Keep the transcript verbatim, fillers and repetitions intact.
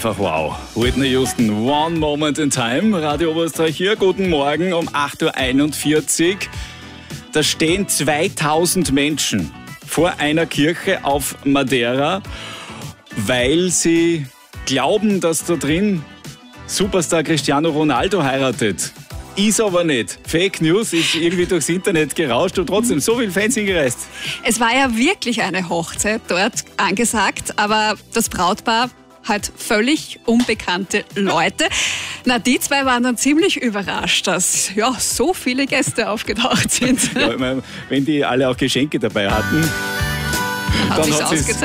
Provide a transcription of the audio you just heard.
einfach wow. Whitney Houston, One Moment in Time. Radio Oberösterreich hier, guten Morgen um acht Uhr einundvierzig. Da stehen zweitausend Menschen vor einer Kirche auf Madeira, weil sie glauben, dass da drin Superstar Cristiano Ronaldo heiratet. Ist aber nicht. Fake News ist irgendwie durchs Internet gerauscht und trotzdem so viele Fans hingereist. Es war ja wirklich eine Hochzeit dort angesagt, aber das Brautpaar halt völlig unbekannte Leute. Na, die zwei waren dann ziemlich überrascht, dass ja so viele Gäste aufgetaucht sind. Ja, ich meine, wenn die alle auch Geschenke dabei hatten, hat dann sich's hat sie es